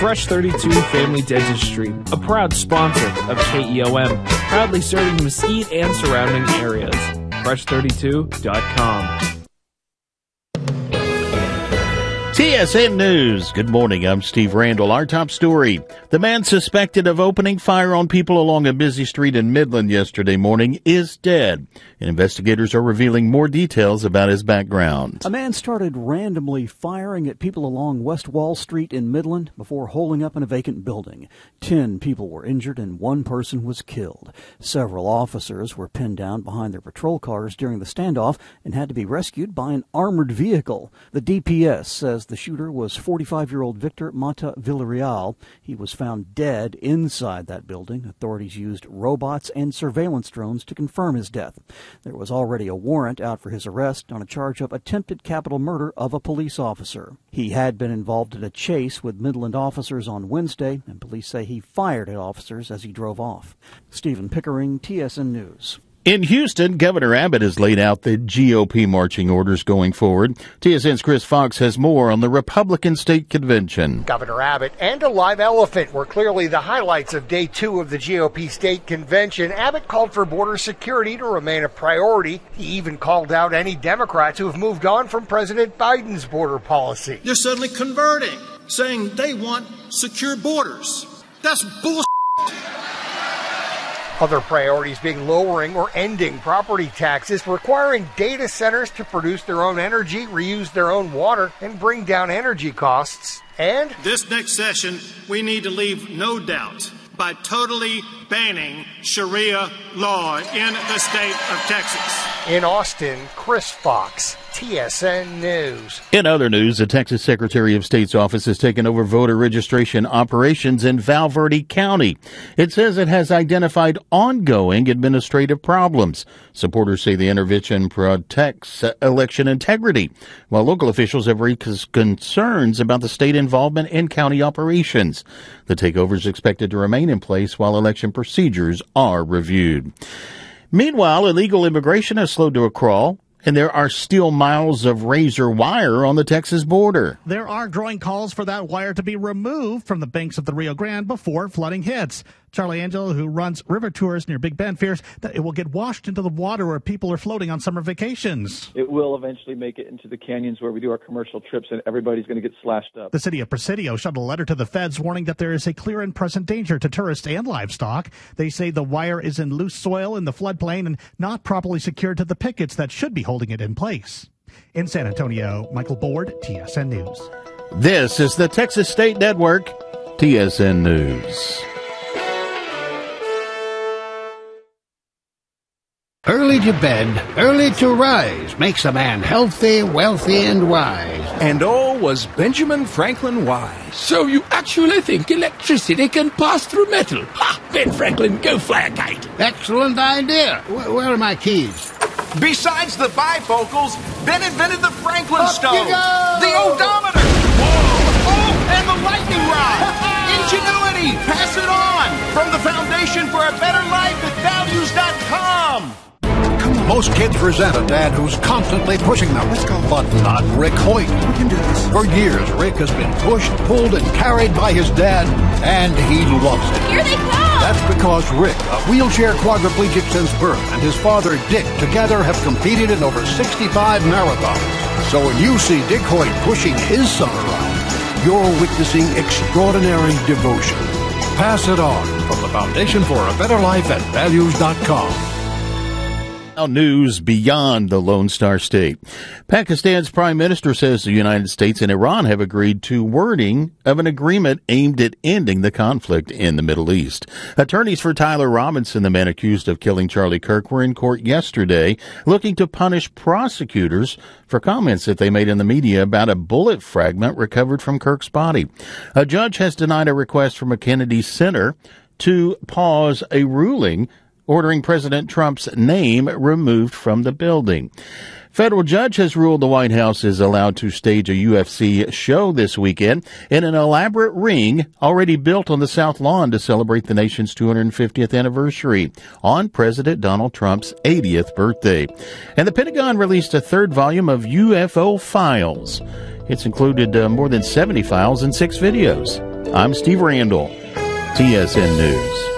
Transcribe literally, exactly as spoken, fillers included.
Fresh thirty-two Family Dentistry, a proud sponsor of K E O M, proudly serving Mesquite and surrounding areas. fresh thirty-two dot com. T S N News. Good morning. I'm Steve Randall. Our top story. The man suspected of opening fire on people along a busy street in Midland yesterday morning is dead. And investigators are revealing more details about his background. A man started randomly firing at people along West Wall Street in Midland before holing up in a vacant building. Ten people were injured and one person was killed. Several officers were pinned down behind their patrol cars during the standoff and had to be rescued by an armored vehicle. The D P S says the shooter was forty-five-year-old Victor Mata Villarreal. He was found dead inside that building. Authorities used robots and surveillance drones to confirm his death. There was already a warrant out for his arrest on a charge of attempted capital murder of a police officer. He had been involved in a chase with Midland officers on Wednesday, and police say he fired at officers as he drove off. Stephen Pickering, T S N News. In Houston, Governor Abbott has laid out the G O P marching orders going forward. T S N's Chris Fox has more on the Republican State Convention. Governor Abbott and a live elephant were clearly the highlights of day two of the G O P State Convention. Abbott called for border security to remain a priority. He even called out any Democrats who have moved on from President Biden's border policy. They're suddenly converting, saying they want secure borders. That's bullshit. Other priorities being lowering or ending property taxes, requiring data centers to produce their own energy, reuse their own water, and bring down energy costs. And this next session, we need to leave no doubt by totally banning Sharia law in the state of Texas. In Austin, Chris Fox, T S N News. In other news, the Texas Secretary of State's office has taken over voter registration operations in Val Verde County. It says it has identified ongoing administrative problems. Supporters say the intervention protects election integrity, while local officials have raised concerns about the state involvement in county operations. The takeover is expected to remain in place while election procedures are reviewed. Meanwhile, illegal immigration has slowed to a crawl, and there are still miles of razor wire on the Texas border. There are growing calls for that wire to be removed from the banks of the Rio Grande before flooding hits. Charlie Angelo, who runs river tours near Big Bend, fears that it will get washed into the water where people are floating on summer vacations. It will eventually make it into the canyons where we do our commercial trips, and everybody's going to get slashed up. The city of Presidio shot a letter to the feds warning that there is a clear and present danger to tourists and livestock. They say the wire is in loose soil in the floodplain and not properly secured to the pickets that should be holding it in place. In San Antonio, Michael Board, T S N News. This is the Texas State Network, T S N News. Early to bed, early to rise makes a man healthy, wealthy, and wise. And all was Benjamin Franklin wise. So you actually think electricity can pass through metal? Ha! Ben Franklin, go fly a kite. Excellent idea. Where, where are my keys? Besides the bifocals, Ben invented the Franklin Up stone, you go! the odometer, whoa, oh, and the lightning rod. Ingenuity, pass it on. From the Foundation for a Better Life at values dot com. Most kids resent a dad who's constantly pushing them. Let's go. But not Rick Hoyt. We can do this. For years, Rick has been pushed, pulled, and carried by his dad, and he loves it. Here they come! That's because Rick, a wheelchair quadriplegic since birth, and his father, Dick, together have competed in over sixty-five marathons. So when you see Dick Hoyt pushing his son around, you're witnessing extraordinary devotion. Pass it on from the Foundation for a Better Life at values dot com. Now news beyond the Lone Star State. Pakistan's prime minister says the United States and Iran have agreed to wording of an agreement aimed at ending the conflict in the Middle East. Attorneys for Tyler Robinson, the man accused of killing Charlie Kirk, were in court yesterday looking to punish prosecutors for comments that they made in the media about a bullet fragment recovered from Kirk's body. A judge has denied a request from a Kennedy Center to pause a ruling ordering President Trump's name removed from the building. Federal judge has ruled the White House is allowed to stage a U F C show this weekend in an elaborate ring already built on the South Lawn to celebrate the nation's two hundred fiftieth anniversary on President Donald Trump's eightieth birthday. And the Pentagon released a third volume of U F O files. It's included uh, more than seventy files and six videos. I'm Steve Randall, T S N News.